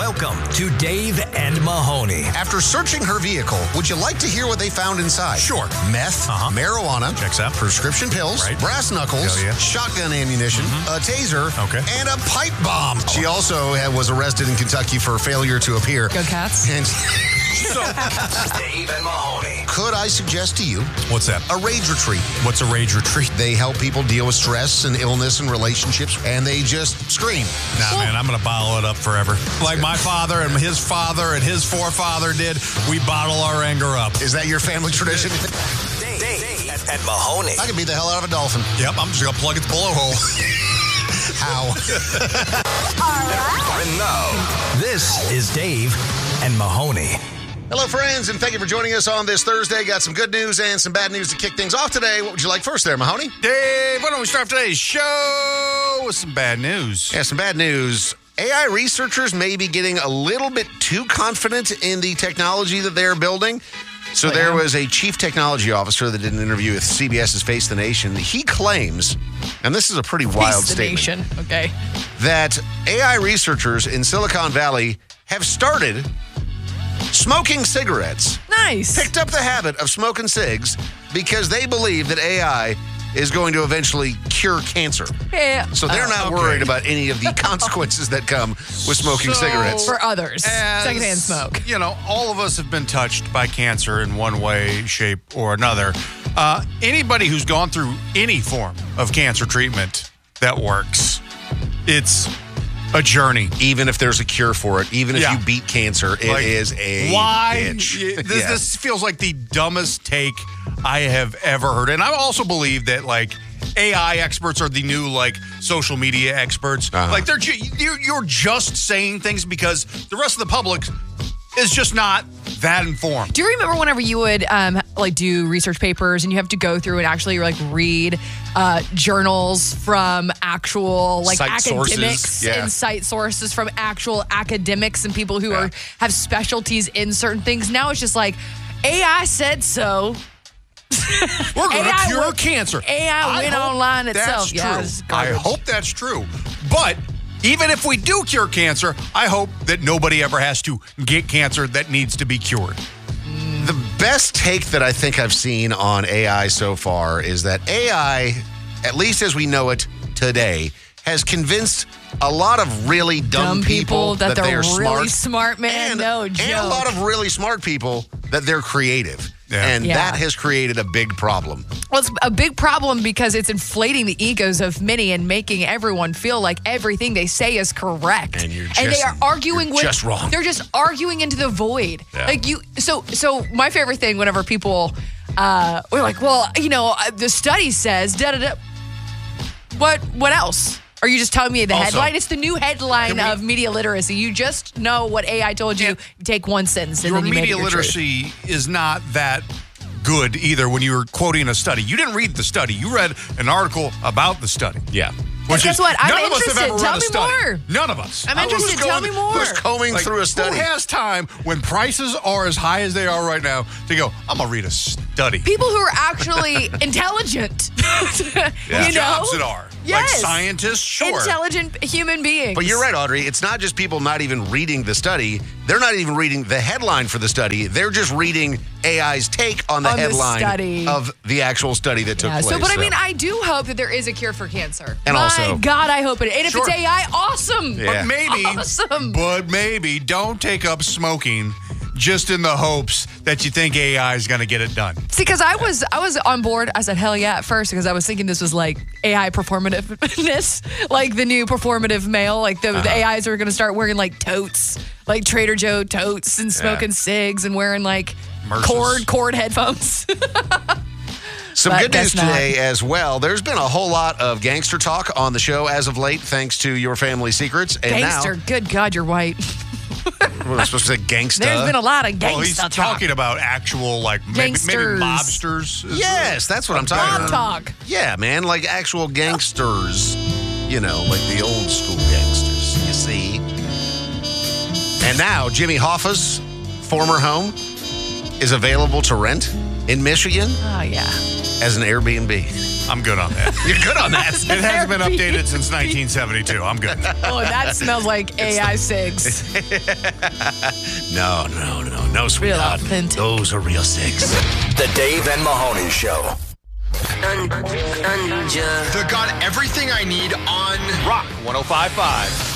Welcome to Dave and Mahoney. After searching her vehicle, would you like to hear what they found inside? Sure. Meth, marijuana, Checks out. prescription pills, Right. brass knuckles, Hell yeah. shotgun ammunition, a taser, Okay. and a pipe bomb. She also was arrested in Kentucky for failure to appear. Go Cats. And Dave and Mahoney. could I suggest to you What's that? a rage retreat? What's a rage retreat? They help people deal with stress and illness and relationships, and they just scream. Nah, man, I'm going to bottle it up forever. Like my father and his forefather did, we bottle our anger up. Is that your family tradition? Dave and Mahoney. I could beat the hell out of a dolphin. Yep, I'm just going to plug its blowhole. How? And now, this is Dave and Mahoney. Hello, friends, and thank you for joining us on this Thursday. Got some good news and some bad news to kick things off today. What would you like first there, Mahoney? Dave, why don't we start today's show with some bad news? Yeah, some bad news. AI researchers may be getting a little bit too confident in the technology that they're building. So there was a chief technology officer that did an interview with CBS's Face the Nation. He claims, and this is a pretty wild statement, Okay. that AI researchers in Silicon Valley have started smoking cigarettes. Nice. Picked up the habit of smoking cigs because they believe that AI is going to eventually cure cancer. Yeah. So they're not worried about any of the consequences that come with smoking cigarettes. For others. As, Secondhand smoke. You know, all of us have been touched by cancer in one way, shape, or another. Anybody who's gone through any form of cancer treatment that works, it's a journey. Even if there's a cure for it, even if Yeah. you beat cancer, it Like, is a why? bitch. This feels like the dumbest take I have ever heard. And I also believe that, like, AI experts are the new, like, social media experts. Like, you're just saying things because the rest of the public is just not that informed. Do you remember whenever you would do research papers and you have to go through and actually read journals from actual Site academics sources, yeah. and site sources from actual academics and people who have specialties in certain things? Now it's just like AI said so. We're going to AI cure went- cancer. AI went hope online that's itself. Yeah, true. it's I garbage. hope that's true. But even if we do cure cancer, I hope that nobody ever has to get cancer that needs to be cured. The best take that I think I've seen on AI so far is that AI, at least as we know it today, has convinced a lot of really dumb people that they're are really smart. smart, man. No joke. And a lot of really smart people that they're creative. Yeah. And Yeah. that has created a big problem. Well, it's a big problem because it's inflating the egos of many and making everyone feel like everything they say is correct. And you're they just- are arguing you're with just wrong. They're just arguing into the void. Yeah. Like so my favorite thing whenever people we're like, well, the study says da da da. What else? Are you just telling me the Also, headline? It's the new headline can we- of media literacy. You just know what AI told you. Yeah. You take one sentence and Your then you media make it your truth. literacy is not that good either when you're quoting a study. You didn't read the study. You read an article about the study. Yeah. Which Guess is, what? I'm none of us have interested. ever Tell read a me study. more. None of us. I'm interested. Tell me more. Who's combing Like, through a study? Who has time when prices are as high as they are right now to go, I'm going to read a study? People who are actually intelligent. You know? Jobs that are. Like Yes. scientists, sure. Intelligent human beings. But you're right, Audrey. It's not just people not even reading the study. They're not even reading the headline for the study. They're just reading AI's take on the On the headline study. of the actual study that took Yeah, place. but I mean, I do hope that there is a cure for cancer. And My also- God, I hope it. And if Sure. it's AI, awesome. Yeah. But maybe don't take up smoking just in the hopes that you think AI is going to get it done. See, because I was on board. I said, hell yeah, at first, because I was thinking this was like AI performativeness, like the new performative male. Like the AIs are going to start wearing like totes, like Trader Joe totes and smoking cigs and wearing like Merces. cord headphones. Some But good news that's not- today as well. There's been a whole lot of gangster talk on the show as of late, thanks to Your Family Secrets. And Gangster, good God, you're white. now, what am I supposed to say, gangsta? There's been a lot of Well, he's gangsta talk. talking about actual, like, maybe Gangsters. mobsters. Yes, that's what I'm talking Mob about. talk. Yeah, man, like actual gangsters. You know, like the old school gangsters, you see. And now, Jimmy Hoffa's former home is available to rent in Michigan Oh, yeah. as an Airbnb. I'm good on that. You're good on that. It hasn't been updated since 1972. I'm good. Oh, that smells like AI cigs. No, sweetheart. authentic. Those are real cigs. The Dave and Mahoney Show. They got everything I need on Rock 105.5.